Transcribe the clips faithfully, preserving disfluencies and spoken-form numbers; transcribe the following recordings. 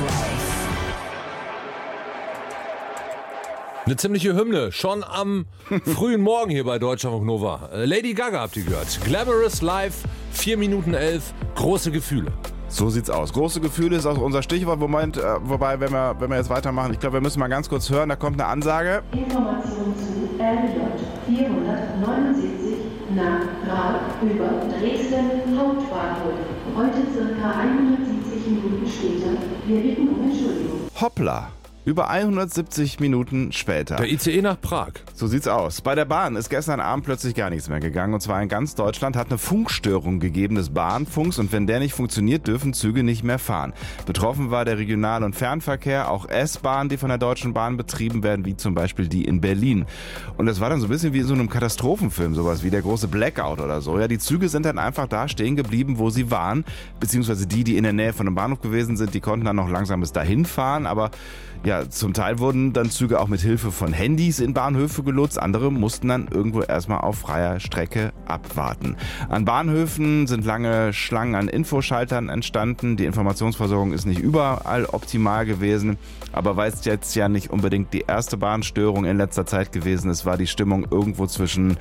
Eine ziemliche Hymne, schon am frühen Morgen hier bei Deutschlandfunk Nova. Lady Gaga habt ihr gehört. Glamorous Life, vier Minuten elf, große Gefühle. So sieht's aus. Große Gefühle ist auch unser Stichwort. Moment, äh, wobei, wenn wir, wenn wir jetzt weitermachen, ich glaube, wir müssen mal ganz kurz hören, da kommt eine Ansage. Information zu R J vierhundertneunundsiebzig nach Prag über Dresden Hauptbahnhof. Heute circa hundertsiebzig Minuten später. Wir bitten um Entschuldigung. Hoppla. Über hundertsiebzig Minuten später. Der I C E nach Prag. So sieht's aus. Bei der Bahn ist gestern Abend plötzlich gar nichts mehr gegangen. Und zwar in ganz Deutschland hat eine Funkstörung gegeben des Bahnfunks. Und wenn der nicht funktioniert, dürfen Züge nicht mehr fahren. Betroffen war der Regional- und Fernverkehr, auch S-Bahnen, die von der Deutschen Bahn betrieben werden, wie zum Beispiel die in Berlin. Und das war dann so ein bisschen wie in so einem Katastrophenfilm, sowas wie der große Blackout oder so. Ja, die Züge sind dann einfach da stehen geblieben, wo sie waren. Beziehungsweise die, die in der Nähe von dem Bahnhof gewesen sind, die konnten dann noch langsam bis dahin fahren. Aber ja, zum Teil wurden dann Züge auch mit Hilfe von Handys in Bahnhöfe gelotst. Andere mussten dann irgendwo erstmal auf freier Strecke abwarten. An Bahnhöfen sind lange Schlangen an Infoschaltern entstanden. Die Informationsversorgung ist nicht überall optimal gewesen. Aber weil es jetzt ja nicht unbedingt die erste Bahnstörung in letzter Zeit gewesen ist, war die Stimmung irgendwo zwischen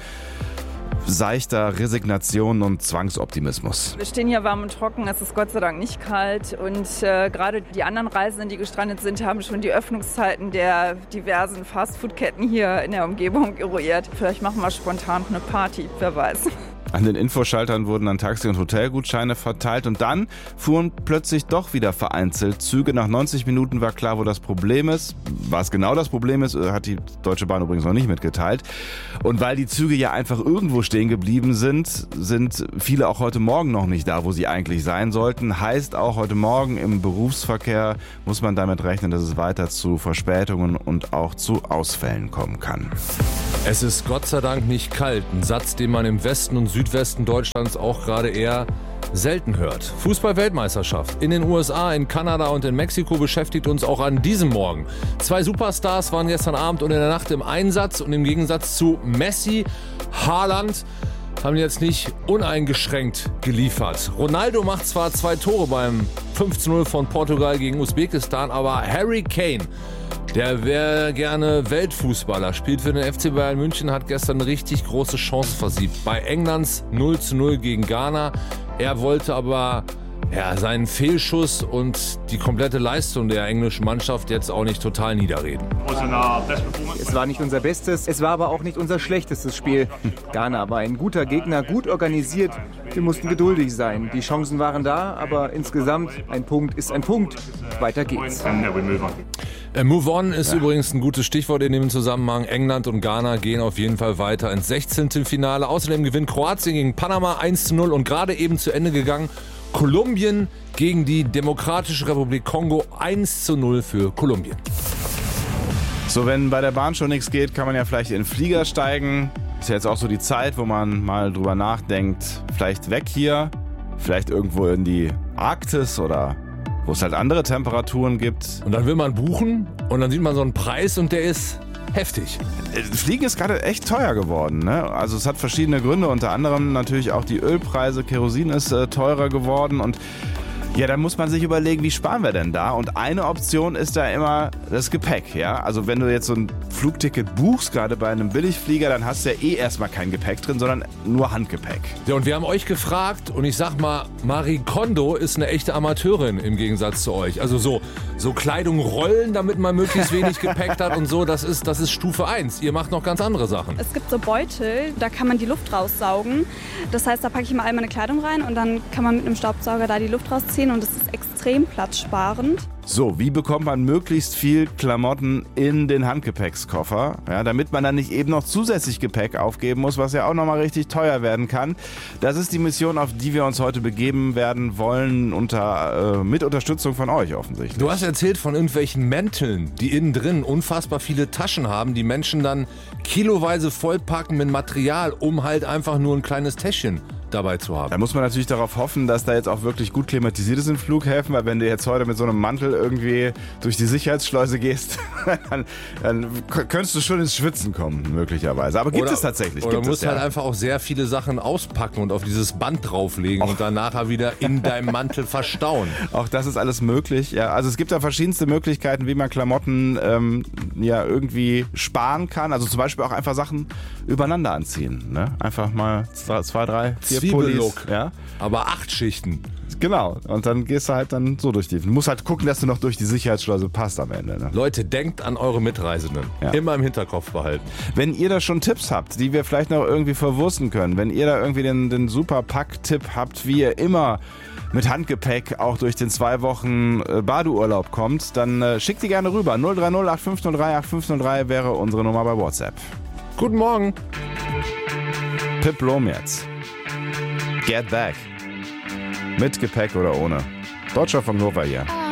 seichter Resignation und Zwangsoptimismus. Wir stehen hier warm und trocken, es ist Gott sei Dank nicht kalt und äh, gerade die anderen Reisenden, die gestrandet sind, haben schon die Öffnungszeiten der diversen Fastfood-Ketten hier in der Umgebung eruiert. Vielleicht machen wir spontan eine Party, wer weiß. An den Infoschaltern wurden dann Taxi- und Hotelgutscheine verteilt und dann fuhren plötzlich doch wieder vereinzelt Züge. Nach neunzig Minuten war klar, wo das Problem ist. Was genau das Problem ist, hat die Deutsche Bahn übrigens noch nicht mitgeteilt. Und weil die Züge ja einfach irgendwo stehen geblieben sind, sind viele auch heute Morgen noch nicht da, wo sie eigentlich sein sollten. Heißt auch, heute Morgen im Berufsverkehr muss man damit rechnen, dass es weiter zu Verspätungen und auch zu Ausfällen kommen kann. Es ist Gott sei Dank nicht kalt. Ein Satz, den man im Westen und Südwesten Deutschlands auch gerade eher selten hört. Fußball-Weltmeisterschaft in den U S A, in Kanada und in Mexiko beschäftigt uns auch an diesem Morgen. Zwei Superstars waren gestern Abend und in der Nacht im Einsatz und im Gegensatz zu Messi, Haaland haben jetzt nicht uneingeschränkt geliefert. Ronaldo macht zwar zwei Tore beim fünf zu null von Portugal gegen Usbekistan, aber Harry Kane, der wäre gerne Weltfußballer, spielt für den F C Bayern München, hat gestern eine richtig große Chance versiebt. Bei Englands null zu null gegen Ghana. Er wollte aber ja, seinen Fehlschuss und die komplette Leistung der englischen Mannschaft jetzt auch nicht total niederreden. Es war nicht unser bestes, es war aber auch nicht unser schlechtestes Spiel. Ghana war ein guter Gegner, gut organisiert. Wir mussten geduldig sein. Die Chancen waren da, aber insgesamt ein Punkt ist ein Punkt. Weiter geht's. Äh, Move on ist ja übrigens ein gutes Stichwort in dem Zusammenhang. England und Ghana gehen auf jeden Fall weiter ins sechzehnte Finale. Außerdem gewinnt Kroatien gegen Panama eins zu null und gerade eben zu Ende gegangen Kolumbien gegen die Demokratische Republik Kongo eins zu null für Kolumbien. So, wenn bei der Bahn schon nichts geht, kann man ja vielleicht in den Flieger steigen. Ist ja jetzt auch so die Zeit, wo man mal drüber nachdenkt, vielleicht weg hier, vielleicht irgendwo in die Arktis oder wo es halt andere Temperaturen gibt. Und dann will man buchen und dann sieht man so einen Preis und der ist heftig. Fliegen ist gerade echt teuer geworden, ne? Also es hat verschiedene Gründe, unter anderem natürlich auch die Ölpreise, Kerosin ist äh, teurer geworden und ja, dann muss man sich überlegen, wie sparen wir denn da? Und eine Option ist da immer das Gepäck, ja? Also wenn du jetzt so ein Flugticket buchst, gerade bei einem Billigflieger, dann hast du ja eh erstmal kein Gepäck drin, sondern nur Handgepäck. Ja, und wir haben euch gefragt und ich sag mal, Marie Kondo ist eine echte Amateurin im Gegensatz zu euch. Also so, so Kleidung rollen, damit man möglichst wenig Gepäck hat und so, das ist, das ist Stufe eins. Ihr macht noch ganz andere Sachen. Es gibt so Beutel, da kann man die Luft raussaugen. Das heißt, da packe ich mal all meine Kleidung rein und dann kann man mit einem Staubsauger da die Luft rausziehen. Und es ist extrem platzsparend. So, wie bekommt man möglichst viel Klamotten in den Handgepäckskoffer, ja, damit man dann nicht eben noch zusätzlich Gepäck aufgeben muss, was ja auch nochmal richtig teuer werden kann. Das ist die Mission, auf die wir uns heute begeben werden wollen, unter, äh, mit Unterstützung von euch offensichtlich. Du hast erzählt von irgendwelchen Mänteln, die innen drin unfassbar viele Taschen haben, die Menschen dann kiloweise vollpacken mit Material, um halt einfach nur ein kleines Täschchen dabei zu haben. Da muss man natürlich darauf hoffen, dass da jetzt auch wirklich gut klimatisiert ist in Flughäfen, weil wenn du jetzt heute mit so einem Mantel irgendwie durch die Sicherheitsschleuse gehst, dann, dann könntest du schon ins Schwitzen kommen, möglicherweise. Aber gibt oder, es tatsächlich. Oder gibt du musst es, halt ja. einfach auch sehr viele Sachen auspacken und auf dieses Band drauflegen Och. und dann nachher wieder in deinem Mantel verstauen. Auch das ist alles möglich. Ja, also es gibt da verschiedenste Möglichkeiten, wie man Klamotten ähm, ja irgendwie sparen kann. Also zum Beispiel auch einfach Sachen übereinander anziehen. Ne? Einfach mal zwei, zwei drei, vier Zwiebellook. Pullis. Ja? Aber acht Schichten. Genau. Und dann gehst du halt dann so durch die. Du musst halt gucken, dass du noch durch die Sicherheitsschleuse passt am Ende. Ne? Leute, denkt an eure Mitreisenden. Ja. Immer im Hinterkopf behalten. Wenn ihr da schon Tipps habt, die wir vielleicht noch irgendwie verwursten können, wenn ihr da irgendwie den, den super Pack-Tipp habt, wie ihr immer mit Handgepäck auch durch den zwei Wochen äh, Badeurlaub kommt, dann äh, schickt die gerne rüber. null drei null acht fünf null drei acht fünf null drei wäre unsere Nummer bei WhatsApp. Guten Morgen. Pip Lohm jetzt. Get Back. Mit Gepäck oder ohne. Deutscher von Nova hier.